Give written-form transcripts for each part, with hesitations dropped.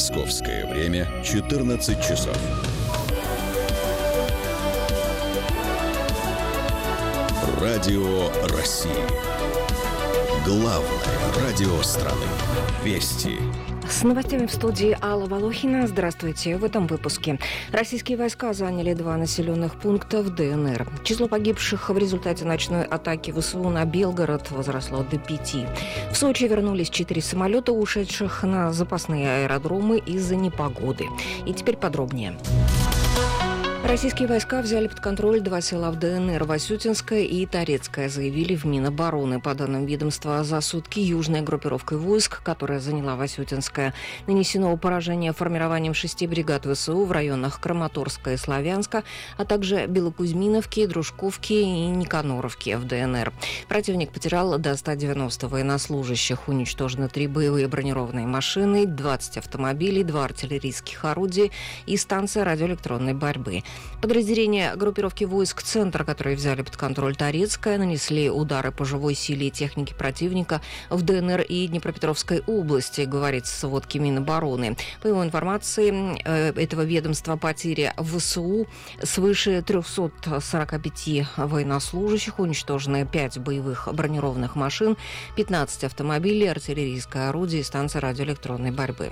Московское время 14 часов. Радио России. Главное радио страны. Вести. С новостями в студии Алла Волохина. Здравствуйте. В этом выпуске. Российские войска заняли 2 населенных пункта в ДНР. Число погибших в результате ночной атаки ВСУ на Белгород возросло до 5. В Сочи вернулись 4 самолета, ушедших на запасные аэродромы из-за непогоды. И теперь подробнее. Российские войска взяли под контроль 2 села в ДНР – Васютинское и Торецкое, заявили в Минобороны. По данным ведомства, за сутки южной группировкой войск, которая заняла Васютинское, нанесено поражение формированием 6 бригад ВСУ в районах Краматорска и Славянска, а также Белокузьминовки, Дружковки и Никаноровки в ДНР. Противник потерял до 190 военнослужащих. Уничтожены 3 боевые бронированные машины, 20 автомобилей, 2 артиллерийских орудия и станция радиоэлектронной борьбы. Подразделения группировки войск «Центр», которые взяли под контроль Торецкое, нанесли удары по живой силе и технике противника в ДНР и Днепропетровской области, говорит в сводке Минобороны. По его информации, этого ведомства потери в ВСУ свыше 345 военнослужащих, уничтожены 5 боевых бронированных машин, 15 автомобилей, артиллерийское орудие и станция радиоэлектронной борьбы.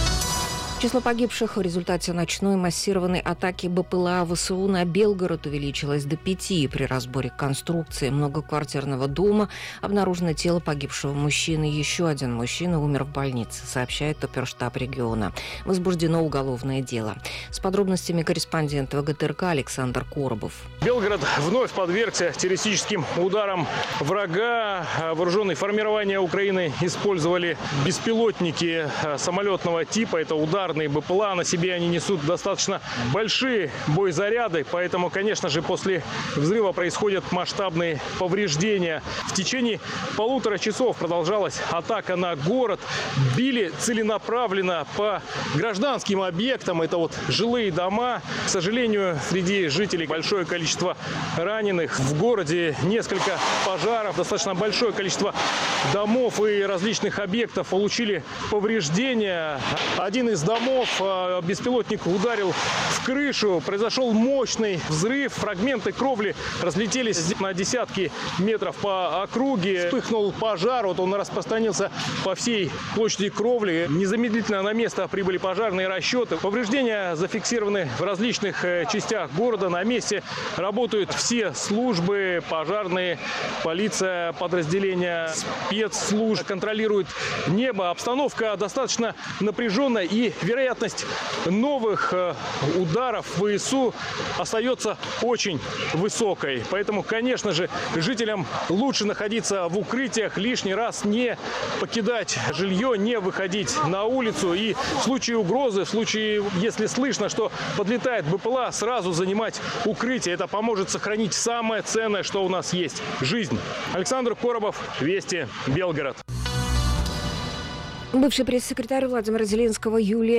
Число погибших в результате ночной массированной атаки БПЛА ВСУ на Белгород увеличилось до 5. При разборе конструкции многоквартирного дома обнаружено тело погибшего мужчины. Еще один мужчина умер в больнице, сообщает оперштаб региона. Возбуждено уголовное дело. С подробностями корреспондент ВГТРК Александр Коробов. Белгород вновь подвергся террористическим ударам врага. Вооруженные формирования Украины использовали беспилотники самолетного типа. Это ударные БПЛА, на себе они несут достаточно большие боезаряды, поэтому, конечно же, после взрыва происходят масштабные повреждения. В течение 1,5 часов продолжалась атака на город. Били целенаправленно по гражданским объектам, это вот жилые дома. К сожалению, среди жителей большое количество раненых. В городе несколько пожаров, достаточно большое количество домов и различных объектов получили повреждения. Один из домов беспилотник ударил в крышу, произошел мощный взрыв, фрагменты кровли разлетелись на десятки метров по округе, вспыхнул пожар, вот он распространился по всей площади кровли. Незамедлительно на место прибыли пожарные расчеты. Повреждения зафиксированы в различных частях города, на месте работают все службы, пожарные, полиция, подразделения спецслужб, контролируют небо. Обстановка достаточно напряженная и вероятность новых ударов ВСУ остается очень высокой. Поэтому, конечно же, жителям лучше находиться в укрытиях, лишний раз не покидать жилье, не выходить на улицу. И в случае угрозы, в случае, если слышно, что подлетает БПЛА, сразу занимать укрытие. Это поможет сохранить самое ценное, что у нас есть – жизнь. Александр Коробов, Вести, Белгород. Бывший пресс-секретарь Владимира Зеленского Юлия